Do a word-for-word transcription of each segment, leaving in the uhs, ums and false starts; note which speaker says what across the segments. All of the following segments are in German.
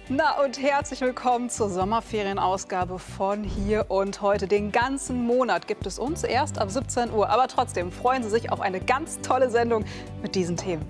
Speaker 1: Na und herzlich willkommen zur Sommerferienausgabe von Hier und Heute. Den ganzen Monat gibt es uns erst ab siebzehn Uhr. Aber trotzdem freuen Sie sich auf eine ganz tolle Sendung mit diesen Themen.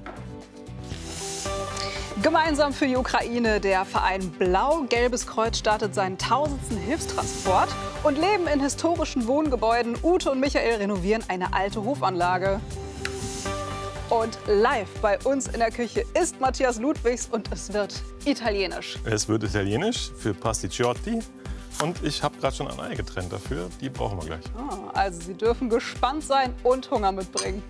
Speaker 1: Gemeinsam für die Ukraine. Der Verein Blau-Gelbes Kreuz startet seinen tausendsten Hilfstransport. Und leben in historischen Wohngebäuden. Ute und Michael renovieren eine alte Hofanlage. Und live bei uns in der Küche ist Matthias Ludwigs und es wird italienisch.
Speaker 2: Es wird italienisch für Pasticciotti und ich habe gerade schon ein Ei getrennt dafür. Die brauchen wir gleich.
Speaker 1: Ah, also Sie dürfen gespannt sein und Hunger mitbringen.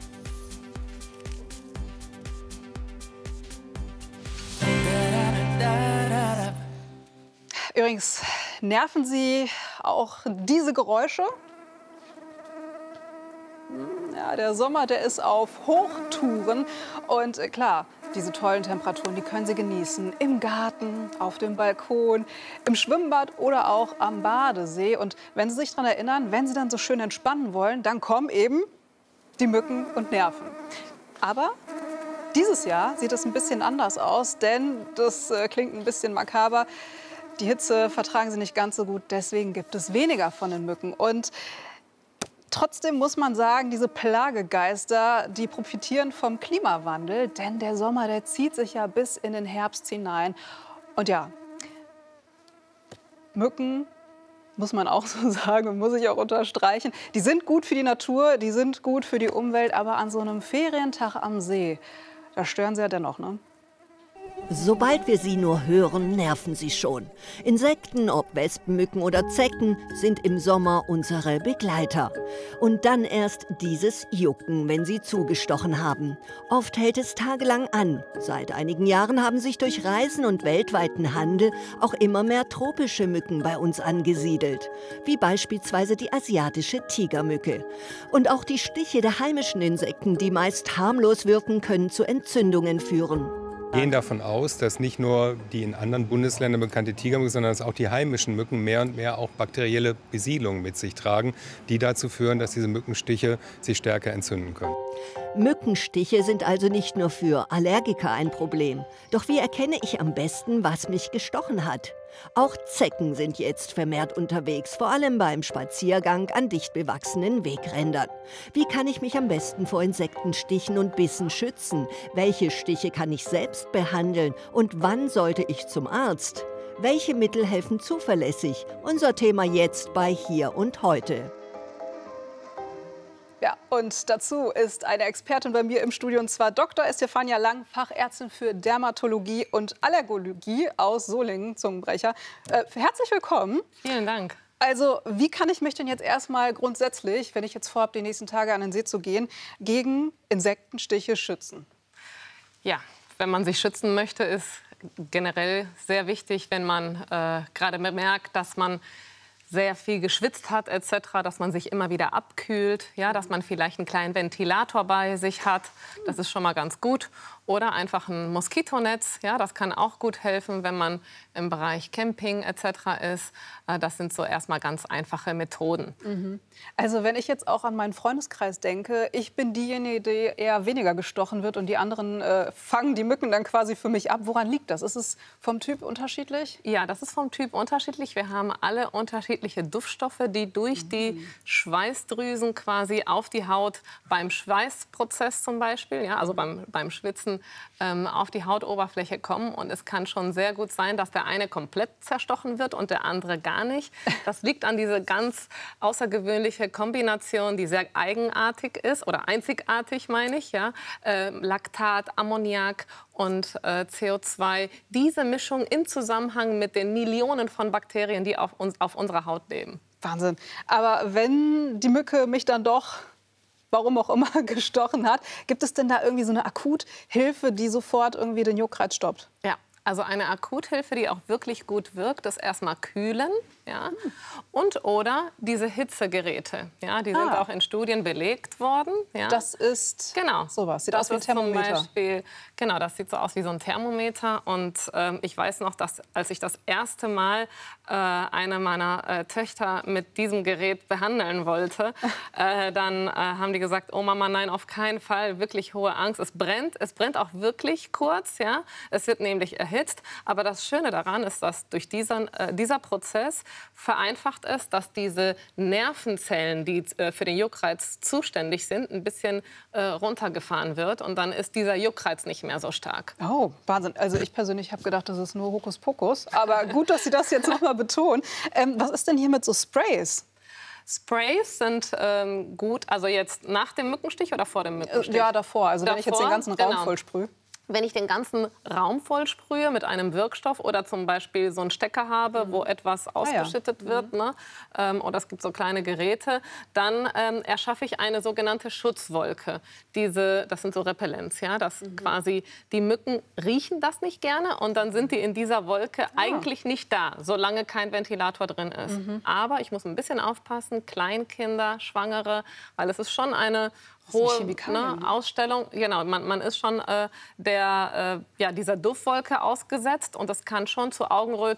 Speaker 1: Übrigens, nerven Sie auch diese Geräusche? Ja, der Sommer, der ist auf Hochtouren. Und äh, klar, diese tollen Temperaturen, die können Sie genießen. Im Garten, auf dem Balkon, im Schwimmbad oder auch am Badesee. Und wenn Sie sich daran erinnern, wenn Sie dann so schön entspannen wollen, dann kommen eben die Mücken und Nerven. Aber dieses Jahr sieht es ein bisschen anders aus, denn das äh, klingt ein bisschen makaber. Die Hitze vertragen sie nicht ganz so gut, deswegen gibt es weniger von den Mücken. Und trotzdem muss man sagen, diese Plagegeister, die profitieren vom Klimawandel, denn der Sommer, der zieht sich ja bis in den Herbst hinein. Und ja, Mücken, muss man auch so sagen und muss ich auch unterstreichen, die sind gut für die Natur, die sind gut für die Umwelt, aber an so einem Ferientag am See, da stören sie ja dennoch, ne?
Speaker 3: Sobald wir sie nur hören, nerven sie schon. Insekten, ob Wespen, Mücken oder Zecken, sind im Sommer unsere Begleiter. Und dann erst dieses Jucken, wenn sie zugestochen haben. Oft hält es tagelang an. Seit einigen Jahren haben sich durch Reisen und weltweiten Handel auch immer mehr tropische Mücken bei uns angesiedelt. Wie beispielsweise die asiatische Tigermücke. Und auch die Stiche der heimischen Insekten, die meist harmlos wirken, können zu Entzündungen führen.
Speaker 4: Wir gehen davon aus, dass nicht nur die in anderen Bundesländern bekannte Tigermücke, sondern dass auch die heimischen Mücken mehr und mehr auch bakterielle Besiedlungen mit sich tragen, die dazu führen, dass diese Mückenstiche sich stärker entzünden können.
Speaker 3: Mückenstiche sind also nicht nur für Allergiker ein Problem. Doch wie erkenne ich am besten, was mich gestochen hat? Auch Zecken sind jetzt vermehrt unterwegs, vor allem beim Spaziergang an dicht bewachsenen Wegrändern. Wie kann ich mich am besten vor Insektenstichen und Bissen schützen? Welche Stiche kann ich selbst behandeln? Und wann sollte ich zum Arzt? Welche Mittel helfen zuverlässig? Unser Thema jetzt bei Hier und Heute.
Speaker 1: Ja, und dazu ist eine Expertin bei mir im Studio, und zwar Doktor Estefania Lang, Fachärztin für Dermatologie und Allergologie aus Solingen, Zungenbrecher. Äh, herzlich willkommen.
Speaker 5: Vielen Dank.
Speaker 1: Also, wie kann ich mich denn jetzt erstmal grundsätzlich, wenn ich jetzt vorhabe, die nächsten Tage an den See zu gehen, gegen Insektenstiche schützen?
Speaker 5: Ja, wenn man sich schützen möchte, ist generell sehr wichtig, wenn man äh, gerade bemerkt, dass man sehr viel geschwitzt hat et cetera, dass man sich immer wieder abkühlt, ja, dass man vielleicht einen kleinen Ventilator bei sich hat, das ist schon mal ganz gut. Oder einfach ein Moskitonetz, ja, das kann auch gut helfen, wenn man im Bereich Camping et cetera ist. Das sind so erstmal ganz einfache Methoden.
Speaker 1: Mhm. Also wenn ich jetzt auch an meinen Freundeskreis denke, ich bin diejenige, die eher weniger gestochen wird und die anderen äh, fangen die Mücken dann quasi für mich ab. Woran liegt das? Ist es vom Typ unterschiedlich?
Speaker 5: Ja, das ist vom Typ unterschiedlich. Wir haben alle unterschiedliche Duftstoffe, die durch mhm. die Schweißdrüsen quasi auf die Haut beim Schweißprozess zum Beispiel, ja, also beim, beim Schwitzen, ähm, auf die Hautoberfläche kommen. Und es kann schon sehr gut sein, dass der eine komplett zerstochen wird und der andere gar nicht. Das liegt an dieser ganz außergewöhnliche Kombination, die sehr eigenartig ist, oder einzigartig meine ich, ja, äh, Laktat, Ammoniak und äh, C O zwei. Diese Mischung im Zusammenhang mit den Millionen von Bakterien, die auf, uns, auf unserer Haut leben.
Speaker 1: Wahnsinn. Aber wenn die Mücke mich dann doch, warum auch immer, gestochen hat, gibt es denn da irgendwie so eine Akuthilfe, die sofort irgendwie den Juckreiz stoppt?
Speaker 5: Ja. Also eine Akuthilfe, die auch wirklich gut wirkt, ist erstmal kühlen. Ja? Und oder diese Hitzegeräte. Ja? Die sind
Speaker 1: Ah.
Speaker 5: auch in Studien belegt worden. Ja?
Speaker 1: Das ist
Speaker 5: Genau.
Speaker 1: sowas. Sieht
Speaker 5: das
Speaker 1: aus wie ein
Speaker 5: ist zum
Speaker 1: Thermometer.
Speaker 5: Beispiel, genau, das sieht so aus wie so ein Thermometer. Und ähm, ich weiß noch, dass als ich das erste Mal äh, eine meiner äh, Töchter mit diesem Gerät behandeln wollte, äh, dann äh, haben die gesagt, oh Mama, nein, auf keinen Fall, wirklich hohe Angst. Es brennt, es brennt auch wirklich kurz, ja. Es wird nämlich erhitzt. Aber das Schöne daran ist, dass durch diesen, äh, dieser Prozess vereinfacht es, dass diese Nervenzellen, die äh, für den Juckreiz zuständig sind, ein bisschen äh, runtergefahren wird. Und dann ist dieser Juckreiz nicht mehr so stark.
Speaker 1: Oh, Wahnsinn. Also ich persönlich habe gedacht, das ist nur Hokuspokus. Aber gut, dass Sie das jetzt noch mal betonen. Ähm, was ist denn hier mit so Sprays?
Speaker 5: Sprays sind ähm, gut, also jetzt nach dem Mückenstich oder vor dem Mückenstich?
Speaker 1: Ja, davor. Also wenn ich jetzt den
Speaker 5: Davor,
Speaker 1: ganzen Raum
Speaker 5: genau.
Speaker 1: voll sprühe.
Speaker 5: Wenn ich den ganzen Raum voll sprühe mit einem Wirkstoff oder zum Beispiel so einen Stecker habe, wo etwas ausgeschüttet wird, ne? ähm, oder es gibt so kleine Geräte, dann ähm, erschaffe ich eine sogenannte Schutzwolke. Diese, das sind so Repellents, ja, das quasi die Mücken riechen das nicht gerne und dann sind die in dieser Wolke eigentlich nicht da, solange kein Ventilator drin ist. Aber ich muss ein bisschen aufpassen, Kleinkinder, Schwangere, weil es ist schon eine hohe
Speaker 1: Chemikalien,
Speaker 5: ne,
Speaker 1: ne?
Speaker 5: Ausstellung. Genau, man, man ist schon äh, der, äh, ja, dieser Duftwolke ausgesetzt und das kann schon zu Augenröten